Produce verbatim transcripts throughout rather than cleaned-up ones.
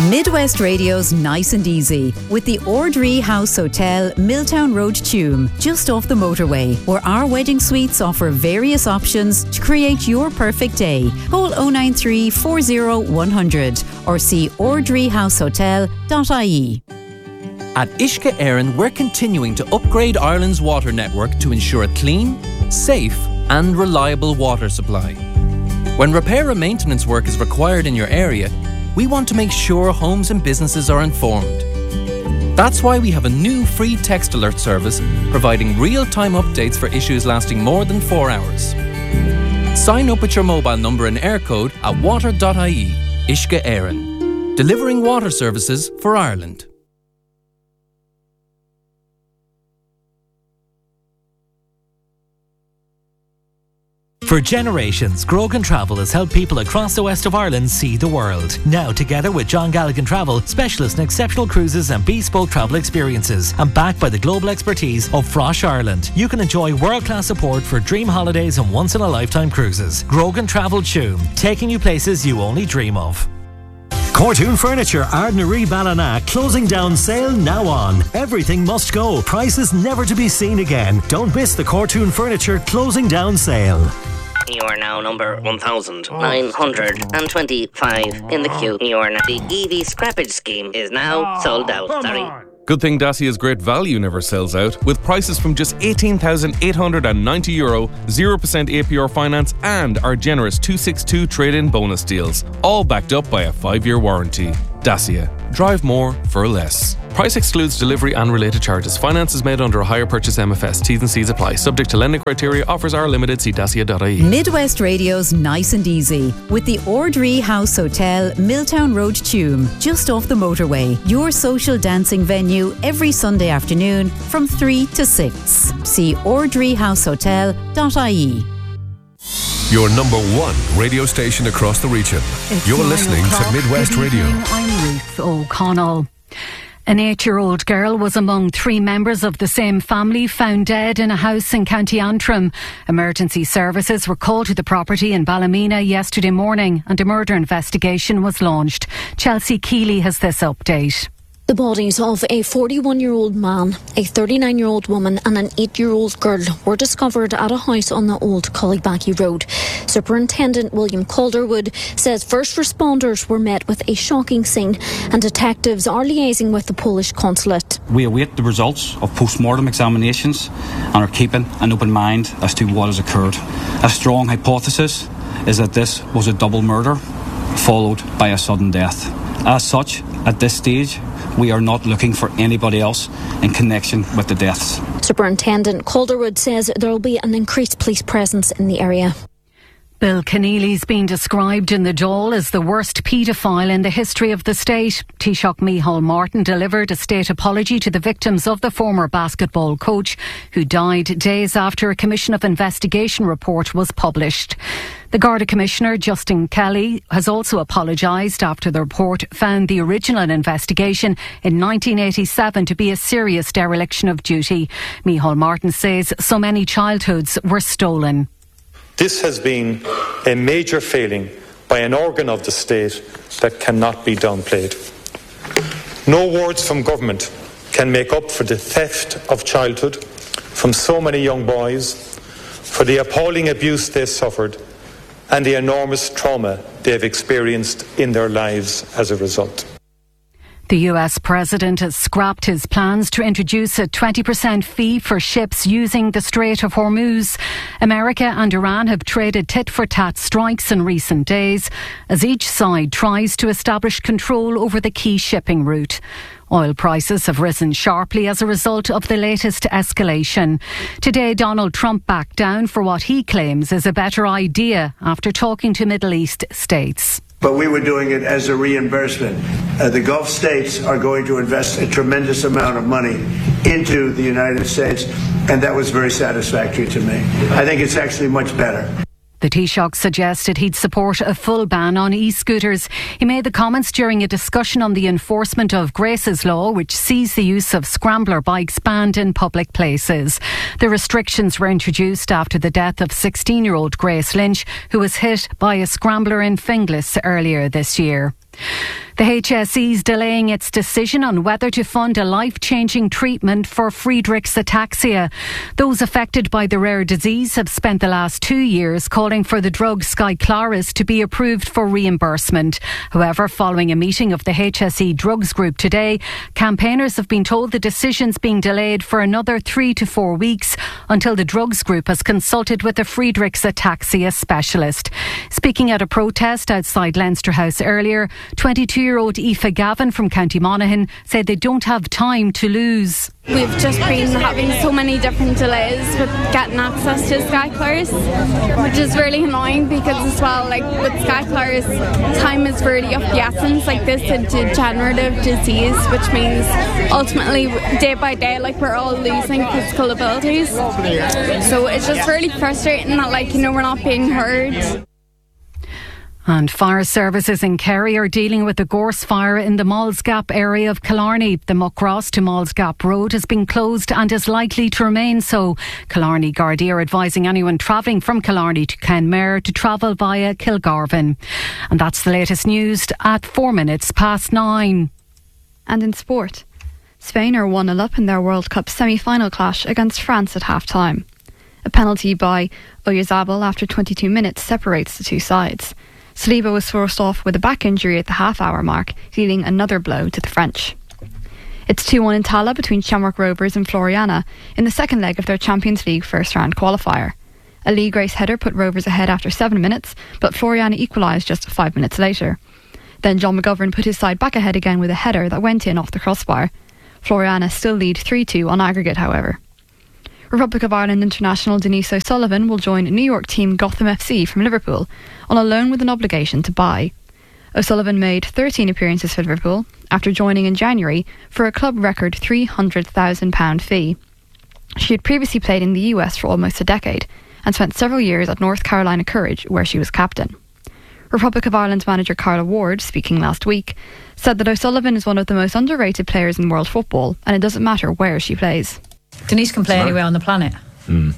Midwest Radio's Nice and Easy with the Ordree House Hotel, Milltown Road, Tuam, just off the motorway, where our wedding suites offer various options to create your perfect day. Call oh nine three, four oh, one hundred or see ordree house hotel dot I E. At Uisce Éireann, we're continuing to upgrade Ireland's water network to ensure a clean, safe and reliable water supply. When repair and maintenance work is required in your area, we want to make sure homes and businesses are informed. That's why we have a new free text alert service providing real-time updates for issues lasting more than four hours. Sign up with your mobile number and air code at water dot I E. Uisce Éireann, delivering water services for Ireland. For generations, Grogan Travel has helped people across the west of Ireland see the world. Now, together with John Galligan Travel, specialists in exceptional cruises and bespoke travel experiences, and backed by the global expertise of Frosh Ireland, you can enjoy world-class support for dream holidays and once-in-a-lifetime cruises. Grogan Travel Tuam, taking you places you only dream of. Cortoon Furniture, Ardnaree Ballina, closing down sale now on. Everything must go. Prices never to be seen again. Don't miss the Cortoon Furniture closing down sale. You are now number one thousand nine hundred twenty-five in the queue. You are now, the E V scrappage scheme is now sold out. Sorry. Good thing Dacia's great value never sells out, with prices from just eighteen thousand eight hundred ninety euro, zero percent A P R finance and our generous two sixty-two trade-in bonus deals, all backed up by a five-year warranty. Dacia. Drive more for less. Price excludes delivery and related charges. Finance is made under a hire purchase M F S. T's and C's apply. Subject to lending criteria. Offers are limited. See dacia dot I E. Midwest Radio's Nice and Easy with the Ordree House Hotel, Milltown Road, Tuam, just off the motorway. Your social dancing venue every Sunday afternoon from three to six. See ordree house hotel dot I E. Your number one radio station across the region. It's You're listening to Midwest Good Radio. evening, I'm Ruth O'Connell. An eight-year-old girl was among three members of the same family found dead in a house in County Antrim. Emergency services were called to the property in Ballymena yesterday morning and a murder investigation was launched. Chelsea Keeley has this update. The bodies of a forty-one-year-old man, a thirty-nine-year-old woman and an eight-year-old girl were discovered at a house on the old Cullybackey Road. Superintendent William Calderwood says first responders were met with a shocking scene and detectives are liaising with the Polish consulate. We await the results of post-mortem examinations and are keeping an open mind as to what has occurred. A strong hypothesis is that this was a double murder followed by a sudden death. As such, at this stage, we are not looking for anybody else in connection with the deaths. Superintendent Calderwood says there will be an increased police presence in the area. Bill Keneally's been described in the Dáil as the worst paedophile in the history of the state. Taoiseach Micheál Martin delivered a state apology to the victims of the former basketball coach, who died days after a Commission of Investigation report was published. The Garda Commissioner, Justin Kelly, has also apologised after the report found the original investigation in nineteen eighty-seven to be a serious dereliction of duty. Micheál Martin says so many childhoods were stolen. This has been a major failing by an organ of the state that cannot be downplayed. No words from government can make up for the theft of childhood from so many young boys, for the appalling abuse they suffered and the enormous trauma they have experienced in their lives as a result. The U S President has scrapped his plans to introduce a twenty percent fee for ships using the Strait of Hormuz. America and Iran have traded tit-for-tat strikes in recent days as each side tries to establish control over the key shipping route. Oil prices have risen sharply as a result of the latest escalation. Today, Donald Trump backed down for what he claims is a better idea after talking to Middle East states. But we were doing it as a reimbursement. Uh, the Gulf states are going to invest a tremendous amount of money into the United States, and that was very satisfactory to me. I think it's actually much better. The Taoiseach suggested he'd support a full ban on e-scooters. He made the comments during a discussion on the enforcement of Grace's Law, which sees the use of scrambler bikes banned in public places. The restrictions were introduced after the death of sixteen-year-old Grace Lynch, who was hit by a scrambler in Finglas earlier this year. The H S E's delaying its decision on whether to fund a life-changing treatment for Friedreich's ataxia. Those affected by the rare disease have spent the last two years calling for the drug Skyclarys to be approved for reimbursement. However, following a meeting of the H S E Drugs Group today, campaigners have been told the decision's being delayed for another three to four weeks until the Drugs Group has consulted with a Friedreich's ataxia specialist. Speaking at a protest outside Leinster House earlier, twenty-two-year-old Aoife Gavin from County Monaghan said they don't have time to lose. We've just been having so many different delays with getting access to Skyclarys, which is really annoying because as well, like with Skyclarys, time is really of the essence. Like this is a degenerative disease, which means ultimately day by day, like we're all losing physical abilities. So it's just really frustrating that, like, you know, we're not being heard. And fire services in Kerry are dealing with the gorse fire in the Malls Gap area of Killarney. The Muckross to Malls Gap Road has been closed and is likely to remain so. Killarney Gardaí are advising anyone travelling from Killarney to Kenmare to travel via Kilgarvan. And that's the latest news at four minutes past nine. And in sport, Spain are one nil up in their World Cup semi-final clash against France at half-time. A penalty by Oyarzabal after twenty-two minutes separates the two sides. Saliba was forced off with a back injury at the half-hour mark, dealing another blow to the French. It's two one in Tala between Shamrock Rovers and Floriana in the second leg of their Champions League first-round qualifier. A Lee Grace header put Rovers ahead after seven minutes, but Floriana equalised just five minutes later. Then John McGovern put his side back ahead again with a header that went in off the crossbar. Floriana still lead three two on aggregate, however. Republic of Ireland international Denise O'Sullivan will join New York team Gotham F C from Liverpool on a loan with an obligation to buy. O'Sullivan made thirteen appearances for Liverpool after joining in January for a club record three hundred thousand pounds fee. She had previously played in the U S for almost a decade and spent several years at North Carolina Courage, where she was captain. Republic of Ireland's manager Carla Ward, speaking last week, said that O'Sullivan is one of the most underrated players in world football and it doesn't matter where she plays. Denise can play anywhere on the planet. Mm.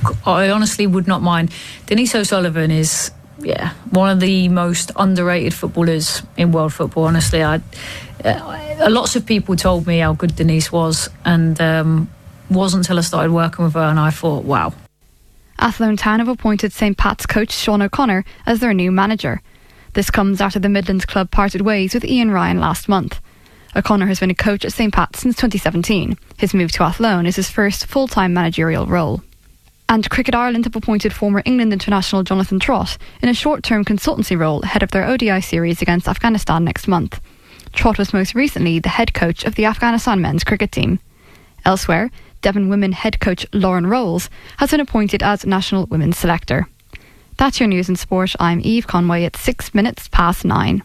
I honestly would not mind. Denise O'Sullivan is, yeah, one of the most underrated footballers in world football. Honestly, I, uh, lots of people told me how good Denise was, and um, wasn't until I started working with her, and I thought, wow. Athlone Town have appointed St Pat's coach Sean O'Connor as their new manager. This comes after the Midlands club parted ways with Ian Ryan last month. O'Connor has been a coach at St Pat's since twenty seventeen. His move to Athlone is his first full-time managerial role. And Cricket Ireland have appointed former England international Jonathan Trott in a short-term consultancy role ahead of their O D I series against Afghanistan next month. Trott was most recently the head coach of the Afghanistan men's cricket team. Elsewhere, Devon women head coach Lauren Rolls has been appointed as national women's selector. That's your news in sport. I'm Eve Conway at six minutes past nine.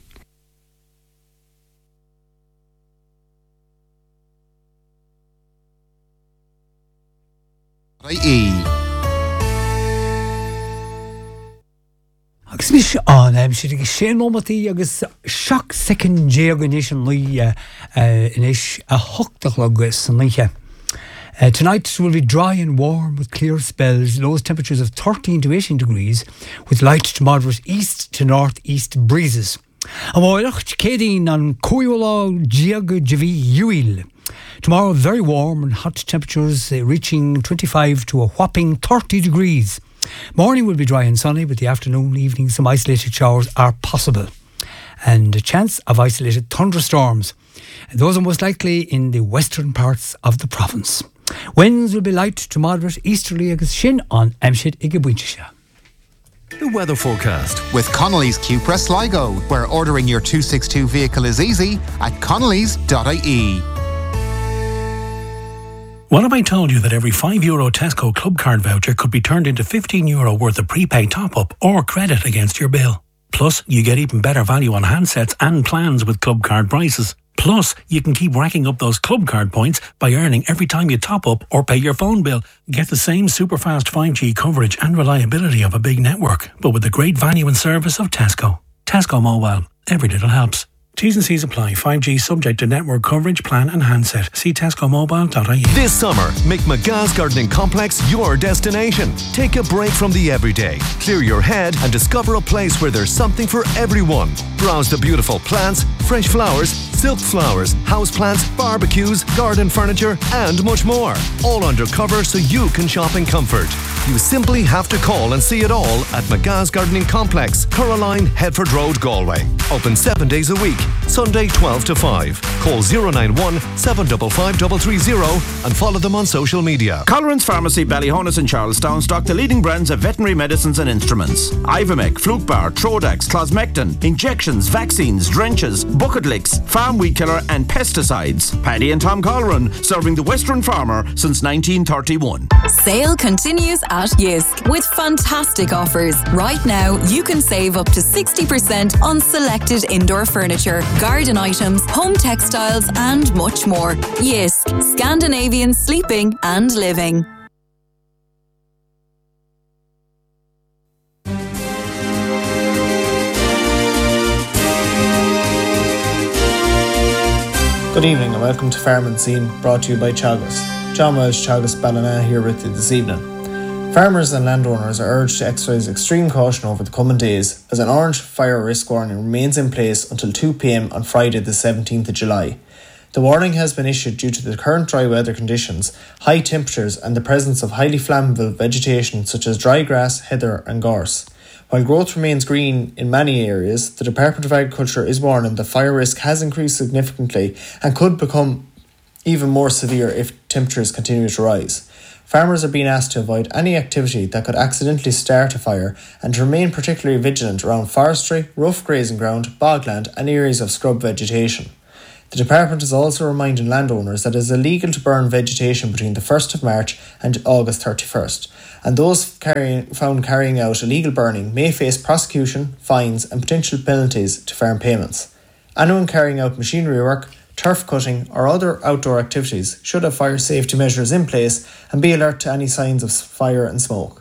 Agus mis an am si sé nómatí agus seach second déaganis an lí inis a hochtach agus an líe. Uh, tonight will be dry and warm with clear spells, lowest temperatures of thirteen to eighteen degrees, with light to moderate east to north-east breezes. And bhaileacht cédín an cóiúlá diaga javí uil. Tomorrow, very warm and hot temperatures uh, reaching twenty-five to a whopping thirty degrees. Morning will be dry and sunny, but the afternoon, evening, some isolated showers are possible. And a chance of isolated thunderstorms. And those are most likely in the western parts of the province. Winds will be light to moderate easterly agus sin on Amshit Igabuintisha. The weather forecast with Connolly's Q-Press Sligo, where ordering your two sixty-two vehicle is easy at connellys dot I E. What if I told you that every five euro Tesco Club Card voucher could be turned into fifteen euro worth of prepaid top-up or credit against your bill? Plus, you get even better value on handsets and plans with Club Card prices. Plus, you can keep racking up those Club Card points by earning every time you top up or pay your phone bill. Get the same super fast five G coverage and reliability of a big network, but with the great value and service of Tesco. Tesco Mobile. Every little helps. T's and C's apply. five G subject to network coverage, plan and handset. See tesco mobile dot I E. This summer, make McGa's Gardening Complex your destination. Take a break from the everyday, clear your head and discover a place where there's something for everyone. Browse the beautiful plants, fresh flowers, silk flowers, houseplants, barbecues, garden furniture and much more. All undercover so you can shop in comfort. You simply have to call and see it all at McGa's Gardening Complex, Coraline, Headford Road, Galway. Open seven days a week, Sunday twelve to five. Call zero nine one, seven five five three three zero and follow them on social media. Colleran's Pharmacy, Ballyhonus and Charlestown stock the leading brands of veterinary medicines and instruments. Ivomec, Flukebar, Trodax, Closmectin, injections, vaccines, drenches, bucket licks, farm weed killer and pesticides. Paddy and Tom Colleran, serving the Western farmer since nineteen thirty-one. Sale continues at Yisk with fantastic offers. Right now, you can save up to sixty percent on selected indoor furniture, garden items, home textiles and much more. Yisk, Scandinavian sleeping and living. Good evening and welcome to Farm and Scene, brought to you by Teagasc. John Welsh, Teagasc Ballina here with you this evening. Farmers and landowners are urged to exercise extreme caution over the coming days as an orange fire risk warning remains in place until two p.m. on Friday the seventeenth of July. The warning has been issued due to the current dry weather conditions, high temperatures and the presence of highly flammable vegetation such as dry grass, heather and gorse. While growth remains green in many areas, the Department of Agriculture is warning that fire risk has increased significantly and could become even more severe if temperatures continue to rise. Farmers are being asked to avoid any activity that could accidentally start a fire and to remain particularly vigilant around forestry, rough grazing ground, bogland and areas of scrub vegetation. The department is also reminding landowners that it is illegal to burn vegetation between the first of March and August thirty-first, and those carrying, found carrying out illegal burning may face prosecution, fines and potential penalties to farm payments. Anyone carrying out machinery work, turf cutting or other outdoor activities should have fire safety measures in place and be alert to any signs of fire and smoke.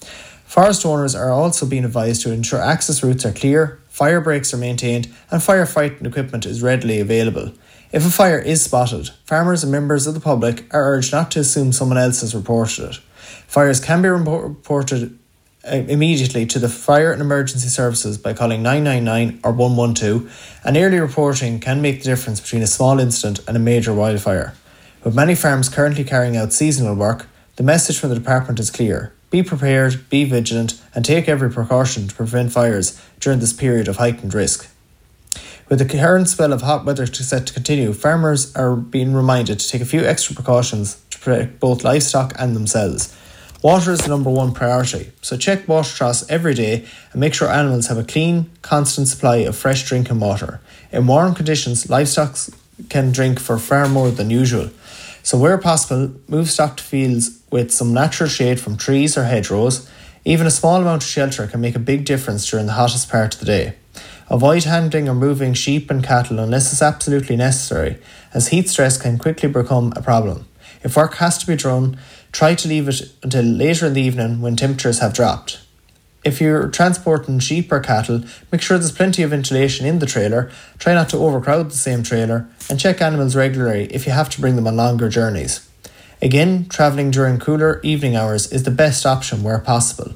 Forest owners are also being advised to ensure access routes are clear, fire breaks are maintained and firefighting equipment is readily available. If a fire is spotted, farmers and members of the public are urged not to assume someone else has reported it. Fires can be reported immediately to the Fire and Emergency Services by calling nine nine nine or one one two, and early reporting can make the difference between a small incident and a major wildfire. With many farms currently carrying out seasonal work, the message from the department is clear. Be prepared, be vigilant and take every precaution to prevent fires during this period of heightened risk. With the current spell of hot weather set to continue, farmers are being reminded to take a few extra precautions to protect both livestock and themselves. Water is the number one priority, so check water troughs every day and make sure animals have a clean, constant supply of fresh drinking water. In warm conditions, livestock can drink for far more than usual. So where possible, move stock to fields with some natural shade from trees or hedgerows. Even a small amount of shelter can make a big difference during the hottest part of the day. Avoid handling or moving sheep and cattle unless it's absolutely necessary, as heat stress can quickly become a problem. If work has to be done, try to leave it until later in the evening when temperatures have dropped. If you're transporting sheep or cattle, make sure there's plenty of ventilation in the trailer, try not to overcrowd the same trailer, and check animals regularly if you have to bring them on longer journeys. Again, travelling during cooler evening hours is the best option where possible.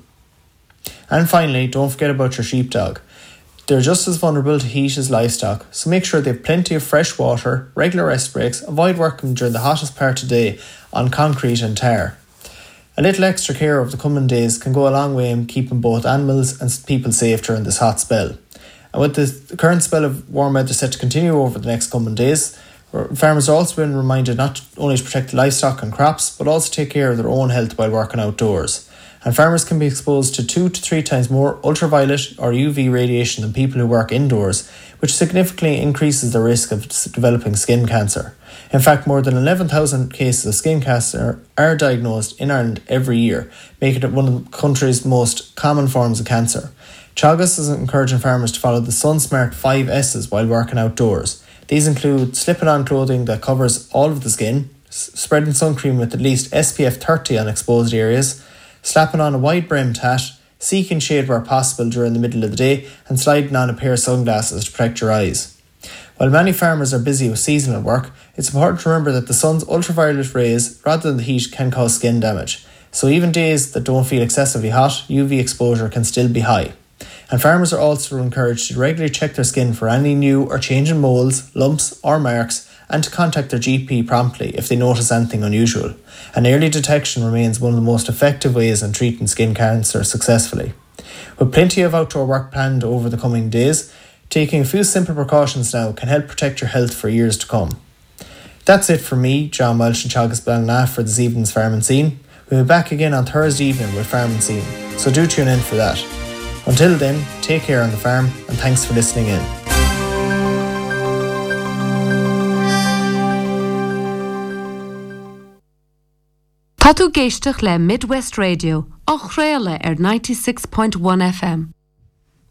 And finally, don't forget about your sheepdog. They're just as vulnerable to heat as livestock, so make sure they have plenty of fresh water, regular rest breaks, avoid working during the hottest part of the day on concrete and tar. A little extra care over the coming days can go a long way in keeping both animals and people safe during this hot spell. And with the current spell of warm weather set to continue over the next coming days, farmers are also being reminded not only to protect livestock and crops, but also take care of their own health while working outdoors. And farmers can be exposed to two to three times more ultraviolet or U V radiation than people who work indoors, which significantly increases the risk of developing skin cancer. In fact, more than eleven thousand cases of skin cancer are diagnosed in Ireland every year, making it one of the country's most common forms of cancer. Teagasc is encouraging farmers to follow the SunSmart five S's while working outdoors. These include slipping on clothing that covers all of the skin, spreading sun cream with at least S P F thirty on exposed areas, slapping on a wide-brimmed hat, seeking shade where possible during the middle of the day, and sliding on a pair of sunglasses to protect your eyes. While many farmers are busy with seasonal work, it's important to remember that the sun's ultraviolet rays, rather than the heat, can cause skin damage. So even days that don't feel excessively hot, U V exposure can still be high. And farmers are also encouraged to regularly check their skin for any new or changing moles, lumps or marks, and to contact their G P promptly if they notice anything unusual. And early detection remains one of the most effective ways in treating skin cancer successfully. With plenty of outdoor work planned over the coming days, taking a few simple precautions now can help protect your health for years to come. That's it for me, John Welsh and Teagasc Ballina for this evening's Farm and Scene. We'll be back again on Thursday evening with Farm and Scene, so do tune in for that. Until then, take care on the farm and thanks for listening in. Tá tú géisteach le Midwest Radio, á chréile ar ninety-six point one F M.